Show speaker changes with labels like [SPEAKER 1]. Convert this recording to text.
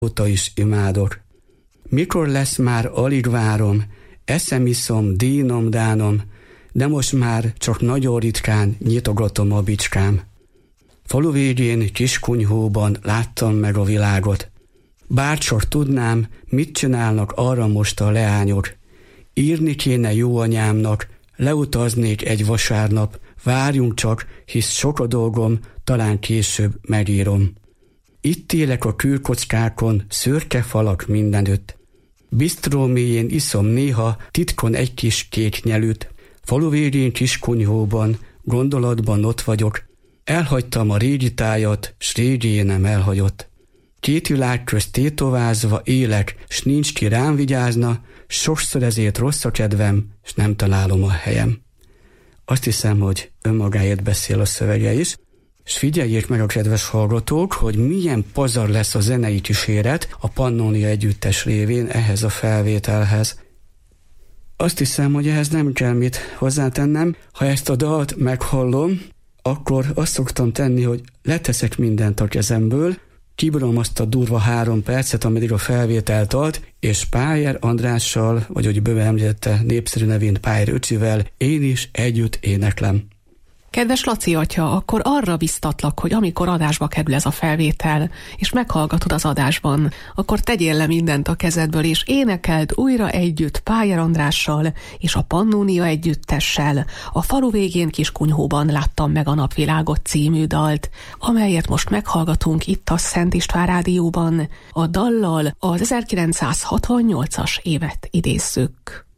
[SPEAKER 1] óta is imádok. Mikor lesz már, alig várom, eszem iszom, dínom, dánom, de most már csak nagyon ritkán nyitogatom a bicskám. Falu végén kis kunyhóban láttam meg a világot. Bárcsak tudnám, mit csinálnak arra most a leányok. Írni kéne jó anyámnak, leutaznék egy vasárnap, várjunk csak, hisz sok a dolgom, talán később megírom. Itt élek a kőkockákon, szürke falak mindenütt. Bisztró mélyén iszom néha titkon egy kis kék nyelűt. Falu végén kis kunyhóban, gondolatban ott vagyok. Elhagytam a régi tájat, s régi énem elhagyott. Két világ közt tétovázva élek, s nincs ki rám vigyázna, sokszor ezért rossz a kedvem, s nem találom a helyem. Azt hiszem, hogy önmagáért beszél a szövege is, s figyeljék meg a kedves hallgatók, hogy milyen pazar lesz a zenei kíséret a Pannónia Együttes révén ehhez a felvételhez. Azt hiszem, hogy ehhez nem kell mit hozzátennem. Ha ezt a dalt meghallom, akkor azt szoktam tenni, hogy leteszek mindent a kezemből, kibírom azt a durva 3 percet, ameddig a felvétel tart, és Pájer Andrással, vagy hogy bőven említette népszerű nevén Pájer öcsivel, én is együtt éneklem.
[SPEAKER 2] Kedves Laci atya, akkor arra biztatlak, hogy amikor adásba kerül ez a felvétel, és meghallgatod az adásban, akkor tegyél le mindent a kezedből, és énekeld újra együtt Pájer Andrással és a Pannónia Együttessel a Falu végén kis kunyhóban láttam meg a napvilágot című dalt, amelyet most meghallgatunk itt a Szent István Rádióban. A dallal az 1968-as évet idézzük.